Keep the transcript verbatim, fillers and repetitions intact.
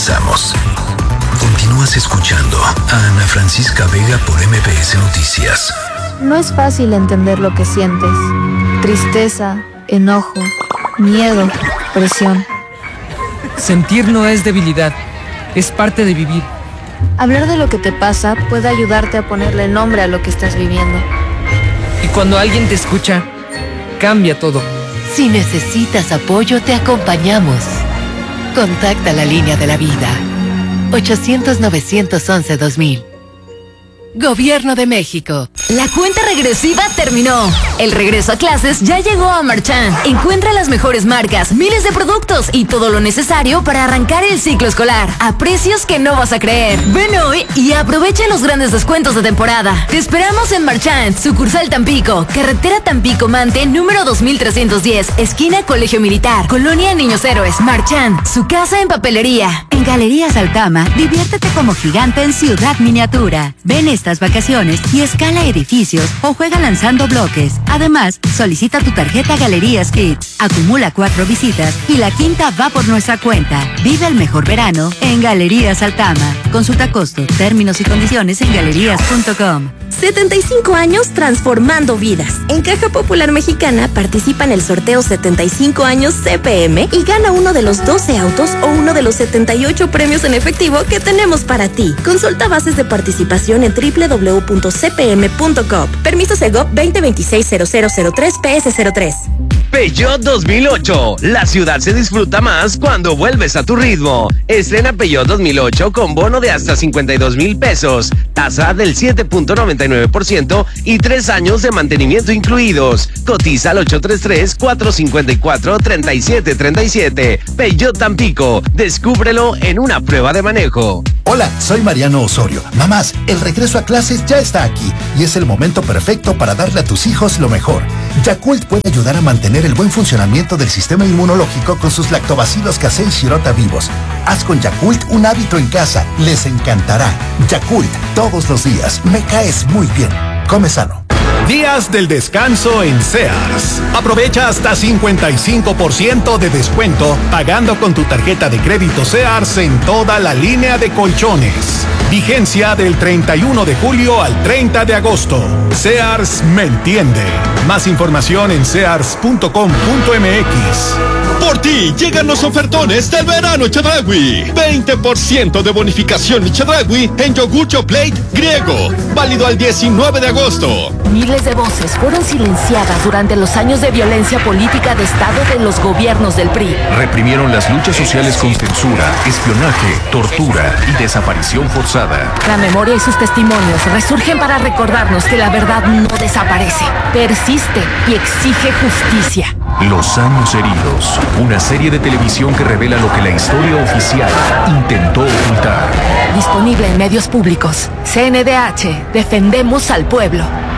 regresamos. Continúas escuchando a Ana Francisca Vega por M B S Noticias. No es fácil entender lo que sientes. Tristeza, enojo, miedo, presión. Sentir no es debilidad, es parte de vivir. Hablar de lo que te pasa puede ayudarte a ponerle nombre a lo que estás viviendo. Y cuando alguien te escucha, cambia todo. Si necesitas apoyo, te acompañamos. Contacta la línea de la vida. ochocientos, novecientos once, dos mil. Gobierno de México. La cuenta regresiva terminó. El regreso a clases ya llegó a Marchand. Encuentra las mejores marcas, miles de productos y todo lo necesario para arrancar el ciclo escolar a precios que no vas a creer. Ven hoy y aprovecha los grandes descuentos de temporada. Te esperamos en Marchand, sucursal Tampico, carretera Tampico-Mante, número dos mil trescientos diez, esquina Colegio Militar, Colonia Niños Héroes. Marchand, su casa en papelería. En Galerías Altama, diviértete como gigante en Ciudad Miniatura. Ven estas vacaciones y escala edificios o juega lanzando bloques. Además, solicita tu tarjeta Galerías Kids. Acumula cuatro visitas y la quinta va por nuestra cuenta. Vive el mejor verano en Galerías Altama. Consulta costo, términos y condiciones en galerías punto com. setenta y cinco años transformando vidas. En Caja Popular Mexicana participa en el sorteo setenta y cinco años C P M y gana uno de los doce autos o uno de los setenta y ocho premios en efectivo que tenemos para ti. Consulta bases de participación en doble u doble u doble u punto c p m punto com. Permiso Segov veinte veintiséis cero cero cero tres P S cero tres. Peugeot dos mil ocho. La ciudad se disfruta más cuando vuelves a tu ritmo. Estrena Peugeot dos mil ocho con bono de hasta cincuenta y dos mil pesos, tasa del siete punto noventa y nueve por ciento y tres años de mantenimiento incluidos. Cotiza al ocho tres tres, cuatro cinco cuatro, tres siete tres siete. Peugeot Tampico. Descúbrelo en una prueba de manejo. Hola, soy Mariano Osorio. Mamás, el regreso a clases ya está aquí y es el momento perfecto para darle a tus hijos lo mejor. Yakult puede ayudar a mantener el buen funcionamiento del sistema inmunológico con sus lactobacilos casei shirota vivos. Haz con Yakult un hábito en casa. Les encantará. Yakult, todos los días. Me caes muy bien. Come sano. Días del descanso en Sears. Aprovecha hasta cincuenta y cinco por ciento de descuento pagando con tu tarjeta de crédito Sears en toda la línea de colchones. Vigencia del treinta y uno de julio al treinta de agosto. Sears me entiende. Más información en sears punto com punto m x. Por ti llegan los ofertones del verano Chedraui. veinte por ciento de bonificación Chedraui en yogur Plate griego. Válido al diecinueve de agosto. Miles de voces fueron silenciadas durante los años de violencia política de Estado de los gobiernos del P R I. Reprimieron las luchas sociales con censura, espionaje, tortura y desaparición forzada. La memoria y sus testimonios resurgen para recordarnos que la verdad no desaparece, persiste y exige justicia. Los años heridos, una serie de televisión que revela lo que la historia oficial intentó ocultar. Disponible en medios públicos. C N D H, defendemos al pueblo.